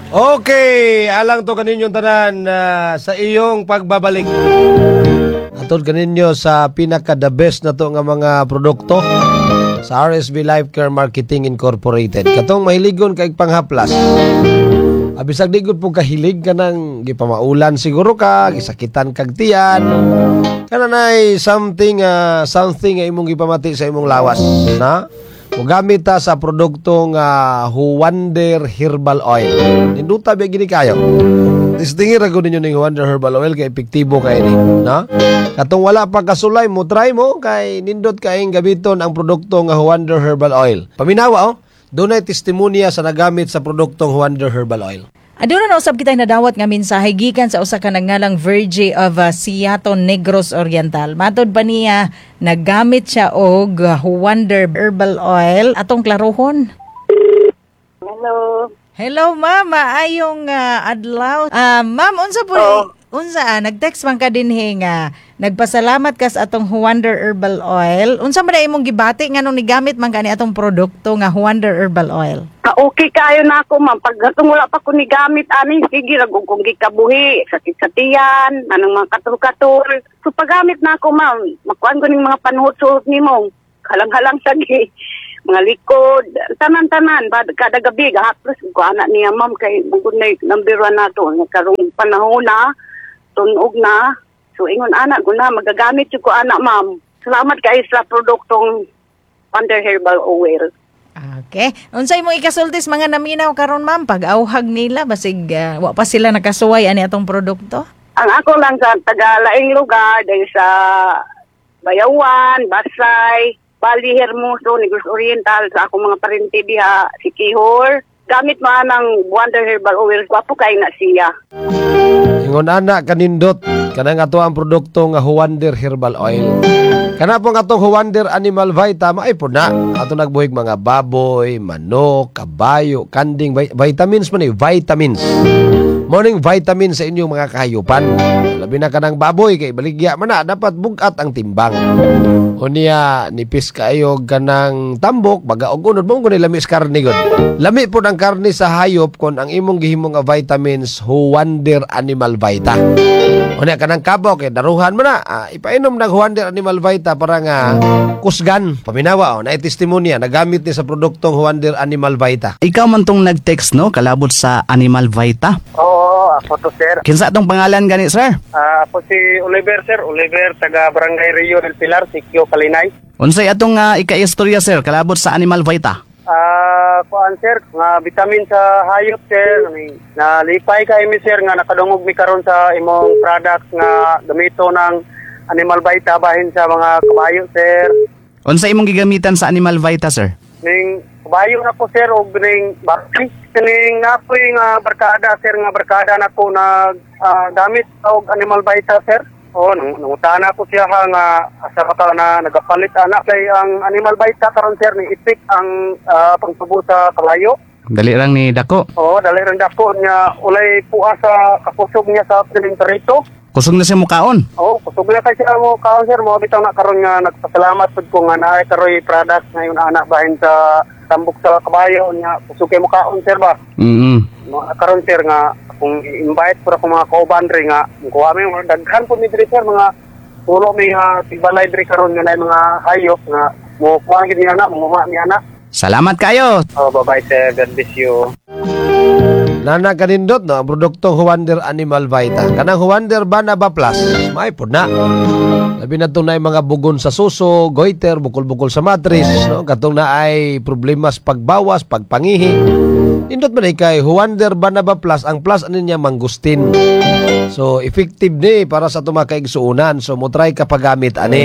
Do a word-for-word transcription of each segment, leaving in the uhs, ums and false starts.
Okay, alang to kaninyong tanan uh, sa iyong pagbabalik. Atod kaninyo sa pinaka the best na to nga mga produkto sa R S B Life Care Marketing Incorporated. Katong mahiligon kay panghaplas. Abisag digod po kahilig ka ng gipamaulan siguro ka, gisakitan kag tiyan. Kananay something uh, something nga imong gipamati sa imong lawas, na? Mugamit ta sa produktong uh, Huwander Herbal Oil. Ninduta ba gini kayo? Tistingin rago ninyo ng Huwander Herbal Oil kay epektibo kay ni, no? Katong wala pa kasulay mo, try mo kay nindot kaing gamiton ang produktong uh, Huwander Herbal Oil. Paminawa oh, dunay testimonya sa nagamit sa produktong Huwander Herbal Oil. Aduna na usab kitay nadawat nga mensahe gikan sa usa ka nagngalang Virgie of uh, Seattle Negros Oriental. Matod pa niya naggamit siya og uh, Huwander Herbal Oil. Atong klarohon. Hello. Hello ma'am, ayong uh, adlaw. Uh, ma'am, unsa po Oh. unsa ah, nag-text man ka dinhi nga nagpasalamat ka sa atong Huwander Herbal Oil. Unsa man imong gibati nganong nigamit man kani atong produkto nga Huwander Herbal Oil? Ka okay kayo na ako, ma'am. Pag gatong wala pa ko ni gamit, aning sige, ragong kong gikabuhi, sakit sa tiyan, anong mga katul-katul. So, paggamit na ako, ma'am, makuhaan ko ng mga panuhot-suhot ni mo. Halang-halang sagi, mga likod, tanan-tanan, bad, kada gabi, gahaplos, ko anak niya, ma'am, kay bugod na number one na to. Nagkarong panahon na, tunog na. So, ingon anak ko na, magagamit ko anak, ma'am. Salamat kayo sa produktong Huwander Herbal Oil. Okay. Unsay mo ikasultis mga naminaw karon ma'am pag auhag nila basig uh, wa pa sila nakasuway ani atong produkto? Ang ako lang sa taga-laing lugar dahil sa Bayawan, Basay, Bali, Hermoso, Negros Oriental, sa akong mga parente diha, si Kihor. Gamit man ng Huwander Herbal Oil, wapo kay na siya. Ingon ana kanindot kanang ato ang produkto nga Huwander Herbal Oil. Kana po nga itong Huwander Animal Vita, maay po na. Ato nagbuhig mga baboy, manok, kabayo, kanding, vitamins man eh, vitamins. Morning vitamins sa inyong mga kahayupan. Labi na ka ng baboy, kay baligya man na, dapat bugat ang timbang. O niya, nipis kayo ka ng tambok, baga og unod mo kung nilamis karni god. Lami po ng karni sa hayop kung ang imong gihimong nga vitamins, Huwander Animal Vita. O niya, ka ng kabaw, kay daruhan mo na, ah, ipainom ng Huwander Animal Vita para nga kusgan. Paminawa, oh, na testimonya nagamit ni sa produktong Huwander Animal Vita. Ikaw man tong nag-text no, kalabot sa Animal Vita. Oo, ako to, sir. Kinsa atong pangalan gani, sir? Ah, ako si Oliver, sir. Oliver, taga Barangay Rio del Pilar, Sikyo, Kalinay. Unsay atong uh, ika-istorya, sir, kalabot sa Animal Vita? Ah, kuan, sir, nga vitamin sa hayop, sir. Nalipay kay mi, sir, nga nakadungog mi karon sa imong product nga gamito ng Animal Vita bahin sa mga kabayo, sir. Unsay imong gigamitan sa Animal Vita, sir? Ning kabayo na ko, sir, og ning bakti. Ning napoy nga barkada, sir, nga barkada na ko na uh, gamit og Animal Vita, sir. O, nangutana ko siya ha, nga asa ka na nagapalit anak kay ang Animal Vita karon, sir, ni ipik ang uh, pangtubo sa kabayo. Dali lang ni dako. Oo, dali lang dako niya. Ulay puas sa kapusog niya sa piling tarito. Kusog na siya mukaon. Oo, kusog na kay siya mo kaon, sir. Mo bitaw na karon nga nagpasalamat pud ko nga naay karoy product ngayon anak bahin sa tambok sa kabayo niya. Kusog kay mo kaon, sir ba? Mm. Mga karon, sir, nga kung invite pura ko mga kauban diri nga kuha mi mga daghan pud mi diri, sir, mga tulo mi nga tibalay diri karon nga nay mga hayop nga mo kuha gid ni anak, mo mi anak. Salamat kayo. Oh, bye-bye, sir. God bless you. Nana kanindot no ang produktong Huwander Animal Vita. Kanang Huwander Banaba Plus, may po na. Labi na itong na mga bugon sa suso, goiter, bukol-bukol sa matris, no? Katong na ay problema sa pagbawas, pagpangihi. Nindot man ay kay Huwander Banaba Plus, ang plus ano niya mangustin. So effective ni para sa tumakaigsuunan. So mo try ka paggamit ani.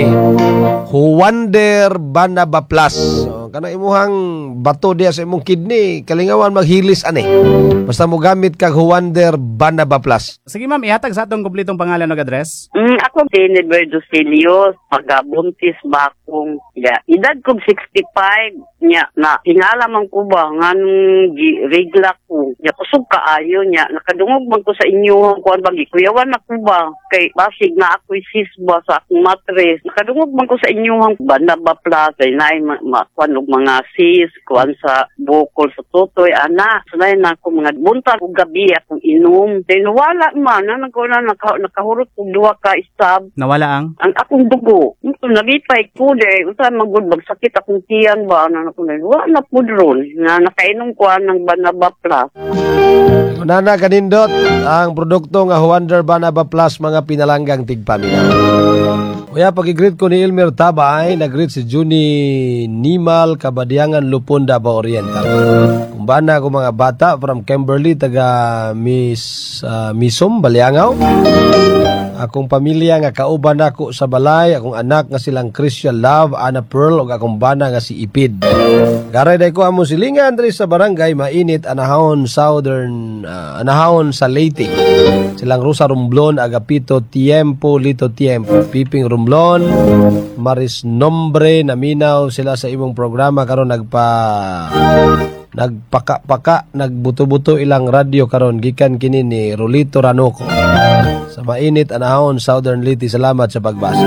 Huwander Banaba Plus. So kanang imuhang bato diya sa imong kidney, kalingawan maghilis ani. Basta mo gamit kag Huwander Banaba Plus. Sige ma'am, ihatag sa atong kumpletong pangalan ug address. Mm, ako si Edwardo Celios, pagabuntis ba akong ya, edad ko sixty-five nya na tingala man ko ba nganong regla ko. Ya kusog kaayo nya nakadungog man ko sa inyo kuan bagi kuyawan na ko ba kay basig na ako'y sisba sa akong matres. Nakadungog man ko sa inyo Banaba Plus ay nay ma, ma kuan og mga sis kuan sa bukol sa tutoy ana. Sanay na ako mga buntag ug gabi akong inom. Then wala man na naguna naka, nakahurot og duha ka stab Nawala ang? ang akong dugo. Ito nalipay ko de, unsa magud magsakit akong tiyan ba na ako na wala pud ron na nakainom ko ng Banaba Plus. Nana kanindot ang produkto nga Wonder Banaba Plus mga pinalanggang tigpaminaw. Kuya, pag-greet ko ni Elmer Tabay, nag-greet si Juni Nimal, Kabadyangan, Lupon, Davao Oriental. Kumbana ko mga bata from Kimberly, taga Miss uh, Misom, Baliangaw. Akong pamilya nga kauban ako sa balay, akong anak nga silang Christian Love, Ana Pearl, ug akong bana nga si Ipid. Garay day ko amo silingan diri sa barangay, mainit, Anahon, Southern, uh, Anahon sa Leyte. Silang Rosa Romblon, Agapito Tiempo, Lito Tiempo, Piping Romblon, Maris Nombre, naminaw sila sa imong programa karon nagpa nagpaka-paka, nagbuto-buto ilang radyo karon gikan kini ni Rolito Ranoco. Sa mainit Anahon, Southern Leyte, salamat sa pagbasa.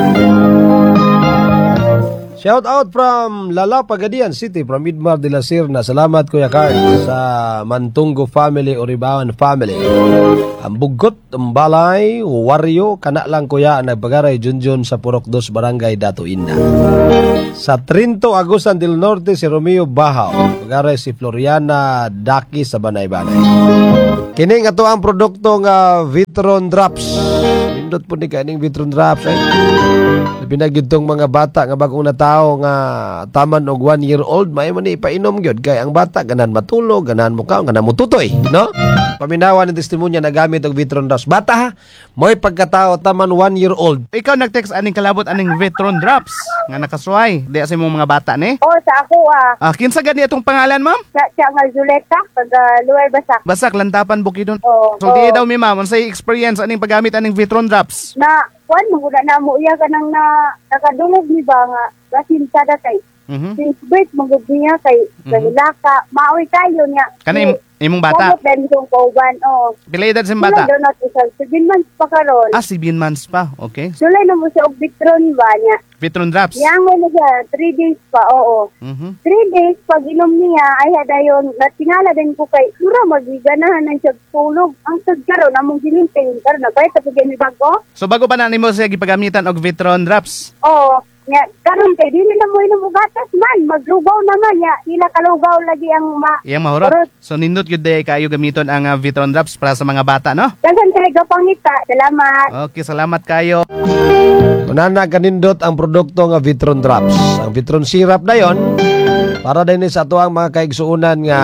Shout out from Lala Pagadian City, from Midmar de la Sirna. Salamat Kuya Card sa Mantungo family, Oribawan family. Ang bugot, ang balay, waryo, kana lang Kuya, nagbagaray Junjun sa Purok dos, Barangay Dato Inna. Sa Trinto, Agusan del Norte, si Romeo Bahaw. Bagaray si Floriana Daki sa Banay-Banay. Kining ato ang produkto nga Vitron Drops. Indot po ni kaning Vitron Drops. Eh. Pinagid tong mga bata nga bagong natao nga taman og one year old, may man ipainom gyud kay ang bata ganan matulog, ganan mo kaon, ganan mo tutoy, no? Paminawan ng testimonya na gamit og Vitron Drops. Bata ha, mo'y pagkatao taman one year old. Ikaw nag-text aning kalabot aning Vitron Drops nga nakasuway. Di sa imong mga bata ni. Oh, sa ako ah. Ah, kinsa gani atong pangalan, ma'am? Sa siya nga Zuleta, pag uh, luway basak. Basak lantapan bukidon. Oo, So di oo. daw mi ma'am, unsay experience aning paggamit aning Vitron Drops? Na, kuan mo na mo iya ka nang na, nakadungog ni ba nga, basin sada kay. Mhm. Since birth, magod niya kay, Mhm. kahila ka, maoy kayo niya. Kana im- imong bata. Kamot din kong kauban, oo. Pila edad sa Sila bata? doon at isang, seven months pa karon. Ah, seven months pa. Okay. Sulay na mo siya og Vitron ba niya. Vitron Drops. Yang mo na siya, three days pa, oo. Mhm. Three days, pag inom niya, ay hadayon, natingala din ko kay, sura, magiganahan ng siya tulog. Ang sad karon among gilinting, karon na, kahit tapos ganyan bago, So bago pa na nimo siya gipagamitan og Vitron Drops. oo, nga, karon kay, dili na mo inom og gatas man, maglugaw naman, ya, sila kalugaw lagi ang ma... Iyang mahurot. Mahurot. So nindot gyud day kayo gamiton ang uh, Vitron Drops para sa mga bata, no? Dagan kay gapangita, salamat. Okay, salamat kayo. Kunana kanindot ang produkto nga Vitron Drops. Ang Vitron Syrup na yon para din sa ato ang mga kaigsuunan nga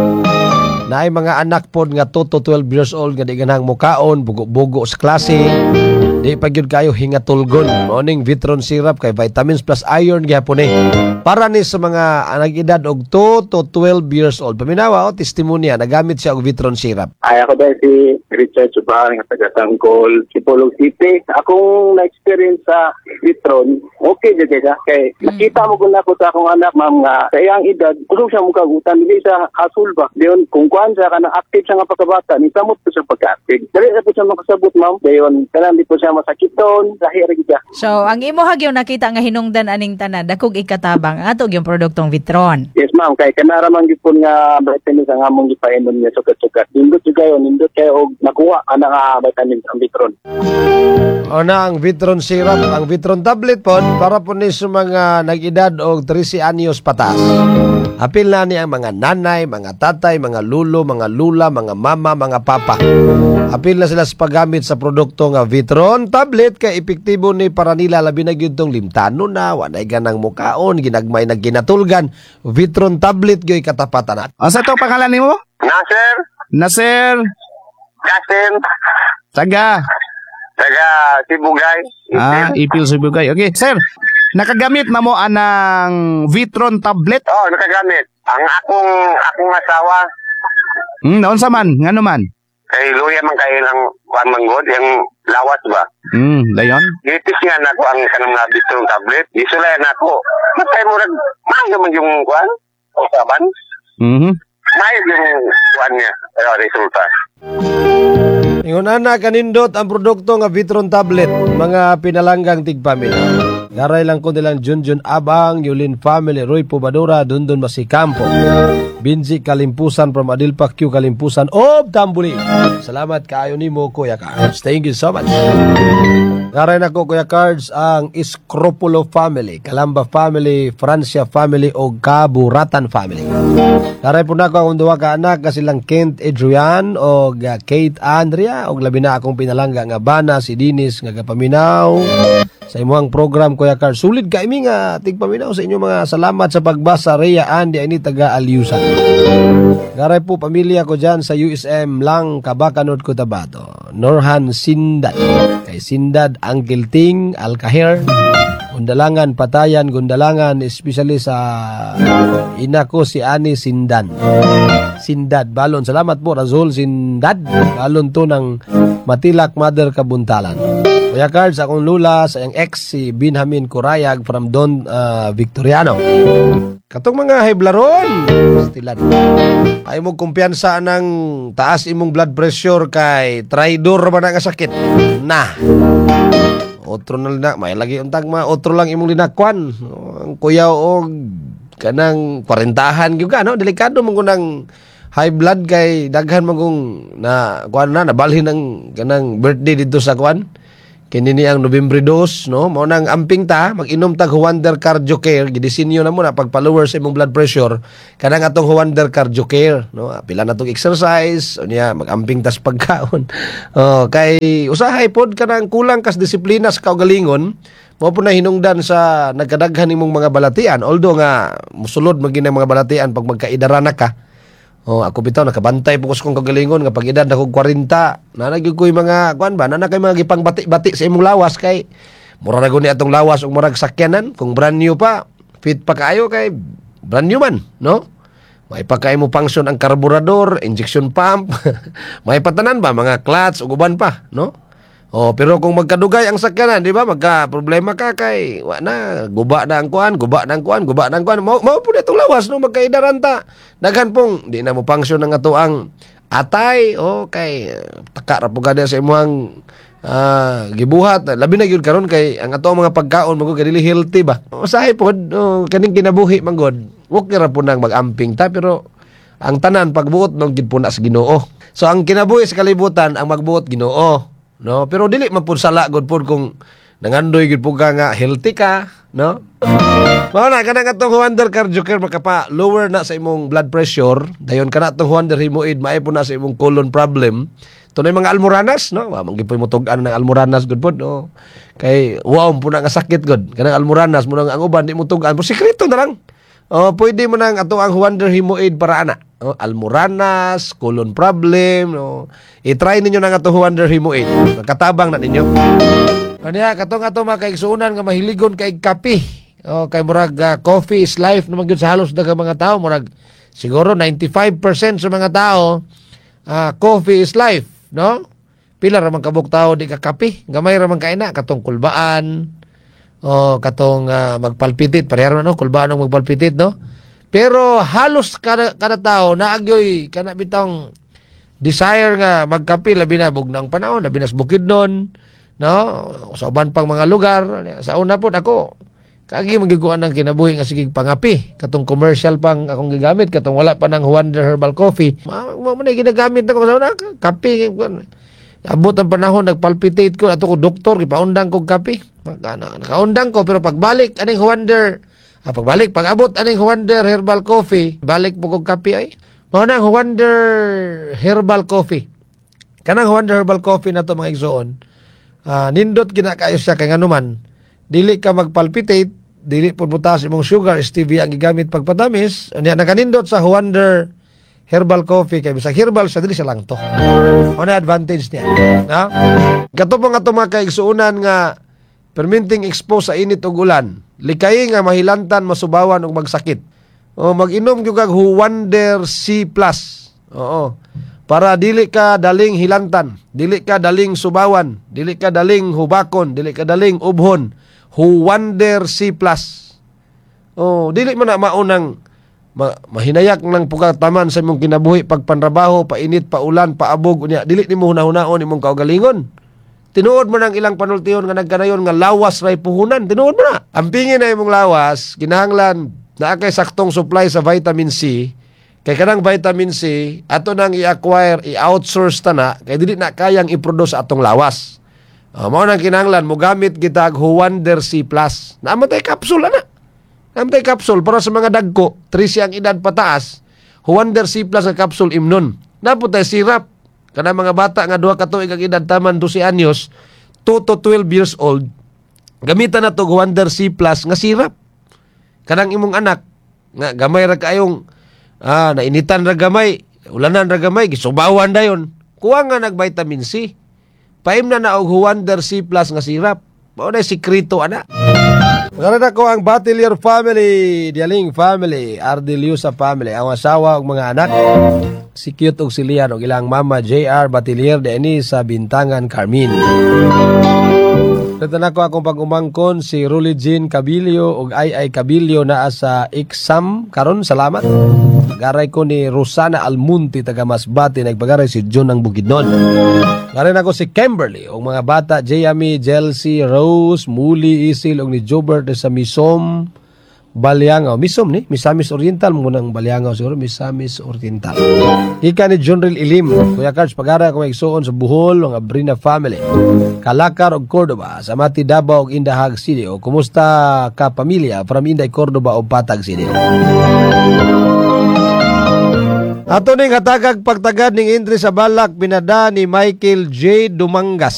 naay mga anak pod nga two to twelve years old nga di ganang mukaon, bugo-bugo sa klase. Di pa gyud kayo hingatulgon. Morning Vitron Syrup kay vitamins plus iron gyapon eh. Para ni sa mga nag-edad og two to twelve years old. Paminawa o testimonya nagamit siya og Vitron Syrup. Ay, ako dahil si Richard Subang, nga taga-Tangkol, Sipolog City. Akong na-experience sa Vitron, okay dyan kaya. Kaya nakita mo kung ako sa akong anak, ma'am, nga sa iyang edad, kung siya mukagutan, hindi siya hasul ba? Diyon, kung kuhan siya ka na active siya nga pagkabata, ni samot po siya pagka-active. Dali na po siya makasabot, ma'am. Diyon, kanang di po siya masakit doon, lahir siya. So, ang imo hagyo nakita nga hinungdan aning tanan, dakog ikatabang ato yung produktong Vitron. Yes, ma'am. Kay kanaraman gyud po nga vitamins ang among gipainom niya sukat-sukat. Nindot jud kayo, nindot kayo og nakuha ana nga vitamins ang Vitron. O na ang Vitron Syrup, ang Vitron tablet po para po ni sa mga nag-edad og thirteen anyos patas. Apil na ni ang mga nanay, mga tatay, mga lulo, mga lula, mga mama, mga papa. Apil na sila sa paggamit sa produkto nga Vitron tablet kay epektibo ni para nila labi na gyud tong limtano na, wanay ganang mukaon, ginagmay na ginatulgan. Vitron tablet gyoy katapatan. Asa to pangalan nimo? Nasir, Nasir Justin, Taga. taga Sibugay. Ah, Ipil Subugay. Okay, sir. Nakagamit na mo anang Vitron tablet? Oh, nakagamit. Ang akong akong asawa Hmm, naon sa man? Ngano man? kay luya man kay lang kuan manggod yung lawas ba. Hmm, dayon. Gitis nga nako ang kanang nga Vitron tablet. Isulay nako. Matay mo rag maayo man yung kuan. O saban. Mhm. Maayo yung kuan niya. Pero resulta. Ingon ana kanindot ang produkto nga Vitron tablet, mga pinalanggang tigpamilya. Garay lang ko nilang Junjun Abang, Yulin Family, Roy Pubadura, Dundun Masikampo, Binji Kalimpusan from Adilpa Q Kalimpusan, of Tambuli. Salamat kaayo nimo Kuya Cards. Thank you so much. Garay na ko Kuya Cards ang Iskropulo Family, Kalamba Family, Francia Family, o Kaburatan Family. Garay po na ko akong duwa ka anak kasi lang Kent Adrian o Kate Andrea o labi na akong pinalangga nga bana si Dinis nga kapaminaw sa imuhang program Kuya Carl. Sulit ka imi nga tigpaminaw sa inyo mga salamat sa pagbasa. Rhea Andy ani taga Alyusan. Garay po pamilya ko dyan sa U S M lang Kabakanod Cotabato. Norhan Sindad, kay Sindad Uncle Ting Alcaher, Gundalangan Patayan Gundalangan, especially sa ina ko si Ani Sindan Sindad Balon. Salamat po Razul Sindad Balon to ng Matilak Mother Kabuntalan. Kuya Cards, akong lula sa yung ex si Binhamin Kurayag from Don uh, Victoriano. Katong mga heblaron stilan ay mo kumpiyansa ng taas imong blood pressure kay traidor man nga sakit na otro na na may lagi untag ma otro lang imong linakwan ang kuya og kanang parentahan gyud ka no, delikado man kunang high blood kay daghan man kung na kuan na nabalhin ng kanang birthday dito sa kuan kini ni ang November two, no? Mao nang amping ta, mag-inom tag Huander Cardio Care, gidisenyo na mo na pagpa-lower sa imong blood pressure, kanang atong Huander Cardio Care, no? Pila na tong exercise, unya mag-amping tas pagkaon. Oh, kay usahay pod kanang kulang kas disiplina sa kaugalingon, mao po na hinungdan sa nagkadaghan nimong mga balatian, although nga musulod maging mga balatian pag magkaidara na ka. Oh, ako bitaw nakabantay po ko sa kong kagalingon nga pag edad na kong forty, nanagyo ko'y mga kuan ba, nanakay mga gipang bati-bati sa imong lawas kay mura na guni atong lawas ug murag sakyanan kung brand new pa, fit pa kaayo kay brand new man, no? May pa kay mo function ang karburador, injection pump, may patanan ba mga clutch ug uban pa, no? Oh, pero kung magkadugay ang sakyanan, di ba? Magka problema ka kay wa na guba na ang kuan, guba na ang kuan, guba na ang kuan. Mao mao pud itong lawas no magkaidaran ta. Daghan pong di na mo function ng ato ang atay o kay taka ra pud kada sa imong uh, gibuhat. Labi na gyud karon kay ang ato mga pagkaon magud dili healthy ba. Usahay pod oh, kaning kinabuhi manggod. Wa ra pud nang mag-amping ta pero ang tanan pagbuot ng gid puna sa Ginoo. So ang kinabuhi sa kalibutan ang magbuot Ginoo. No, pero dili man pud sala gud pud kung nangandoy gid pud ka nga healthy ka, no? Mao na kanang atong Huander Cardio Care makapa lower na sa imong blood pressure, dayon kana atong Huander Himoid maay pud na sa imong colon problem. Tunay mga almoranas, no? Wa man gyud mo tug-an ng almoranas gud pud, no? Kay wow pud na nga sakit gud. Kanang almoranas mo nang ang uban di mo tug-an, pero sikreto na lang. Oh, pwede mo nang ato ang Huander Himoid para ana. Oh, almoranas, colon problem, no. I-try ninyo nang ato Huander Himoid. Nakatabang na ninyo. Kanya katong ato mga kaigsuunan nga mahiligon kay kape. Oh, kay murag uh, coffee is life naman gyud sa halos daghang mga tao, murag siguro ninety-five percent sa mga tao uh, coffee is life, no? Pila ra man kabuk tao di ka kape, gamay ra man kaina katong kulbaan. Oh, katong uh, magpalpitit, pareha man no, kulbaan ang magpalpitit, no? Pero halos kada, kada tao naagyoy kana bitang desire nga magkape labi na bugnang panahon, labi na sa Bukidnon, no? Sa uban pang mga lugar. Sa una po ako kagi magiguan ng kinabuhi nga sige pangapi, katong commercial pang akong gigamit, katong wala pa ng Huander Herbal Coffee. Mo mo na ginagamit ako sa una, kape. Abot ang panahon nagpalpitate ko ato ko doktor gipaundang kog kape. Nakaundang ko pero pagbalik aning Huander Ah, pagbalik, pag-abot aning Huander Herbal Coffee, balik po kong kape ay. Mao na Huander Herbal Coffee. Kanang Huander Herbal Coffee na to mga igsoon. Ah, nindot kinakayo siya kay nganuman. Dili ka magpalpitate, dili pud butas imong sugar, stevia ang gigamit pagpatamis. Unya nakanindot sa Huander Herbal Coffee kay bisag herbal sa dili siya lang to. Ano advantage niya? No? Kato po nga to mga kaigsuunan nga perminting expose sa init ug ulan. Likay nga mahilantan, masubawan ug magsakit. O mag-inom gyud kag Huander C plus. Oo. Para dili ka daling hilantan, dili ka daling subawan, dili ka daling hubakon, dili ka daling ubhon. Huander C plus. Oh, dili man na maunang ma- mahinayak ng pugataman sa imong kinabuhi pagpanrabaho, painit, paulan, paabog unya. Dili nimo hunahunahon imong kaugalingon. Tinuod mo ng ilang panultiyon nga nagkanayon nga lawas ray puhunan. Tinuod mo na. Ampingin na imong lawas, kinahanglan na kay saktong supply sa vitamin C. Kay kanang vitamin C, ato nang i-acquire, i-outsource ta na, kay dili na kayang i-produce atong lawas. Uh, mao nang kinahanglan mo gamit kita og Huwander C plus. Namatay kapsul na. Namatay kapsul para sa mga dagko, trisi ang edad pataas. Huwander C plus ang kapsul imnon. Naputay sirap. Kana mga bata nga duha ka tuig ang edad taman twelve anyos, two to twelve years old, gamitan na to Huwander C plus nga sirap. Kanang imong anak nga gamay ra kayong ah nainitan ra gamay, ulanan ra gamay, gisubawan dayon. Kuha nga nag vitamin C. Paim na na og Huwander C plus nga sirap. Mao na sikreto ana. Maganda ko ang Batilier family, Dialing family, Ardiliosa family, ang asawa ug mga anak. Si Cute og si Lian og ilang mama J R Batilier deni sa Bintangan, Carmen. Katan ako akong pag-umangkon si Rolly Jean Cabilio og Ay Ay Cabilio naa sa exam karon, salamat. Garay ko ni Rosana Almunti taga Masbate, nagpagaray si John ang Bukidnon. Garay ako si Kimberly og mga bata Jayami, Jelcy, Rose, Muli, Isil og ni Jobert sa Misom Baliangaw. Misom ni Misamis Oriental mo nang Baliangaw siguro, Misamis Oriental. Ika ni Jonril Ilim, Kuya Cards pagaray ako maigsuon sa Bohol ang Abrina family. Kalakar og Cordoba, sa Mati Davao og Indahag City. O kumusta ka pamilya from Inday Cordoba og Patag City. Ato ning hatagag pagtagad ning entry sa balak pinada ni Michael J. Dumangas.